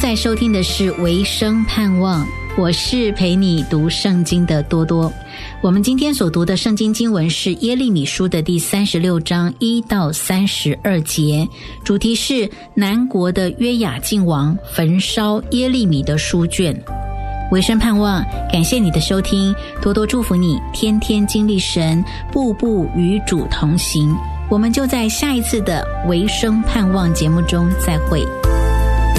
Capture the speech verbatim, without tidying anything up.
在收听的是维生盼望，我是陪你读圣经的多多。我们今天所读的圣经经文是耶利米书的第三十六章一到三十二节，主题是南国的约雅敬王焚烧耶利米的书卷。维生盼望，感谢你的收听，多多祝福你天天经历神，步步与主同行。我们就在下一次的维生盼望节目中再会。